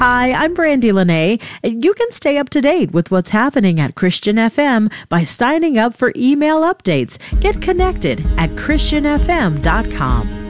Hi, I'm Brandy Lene. You can stay up to date with what's happening at Christian FM by signing up for email updates. Get connected at christianfm.com.